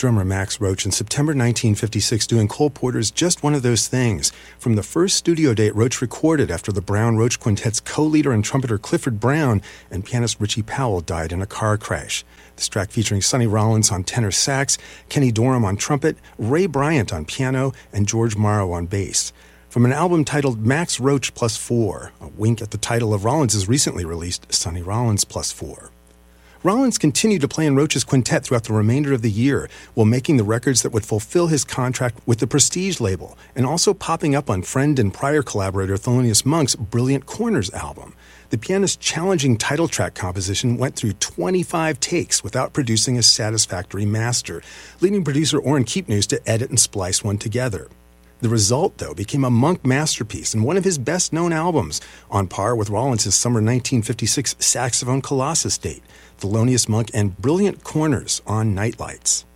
drummer Max Roach in September 1956 doing Cole Porter's Just One of Those Things, from the first studio date Roach recorded after the Brown-Roach Quintet's co-leader and trumpeter Clifford Brown and pianist Richie Powell died in a car crash. This track featuring Sonny Rollins on tenor sax, Kenny Dorham on trumpet, Ray Bryant on piano, and George Morrow on bass. From an album titled Max Roach Plus 4, a wink at the title of Rollins' recently released Sonny Rollins Plus 4. Rollins continued to play in Roach's quintet throughout the remainder of the year, while making the records that would fulfill his contract with the Prestige label, and also popping up on friend and prior collaborator Thelonious Monk's Brilliant Corners album. The pianist's challenging title track composition went through 25 takes without producing a satisfactory master, leading producer Orrin Keepnews to edit and splice one together. The result, though, became a Monk masterpiece and one of his best-known albums, on par with Rollins' summer 1956 Saxophone Colossus date, Thelonious Monk and Brilliant Corners on Nightlights.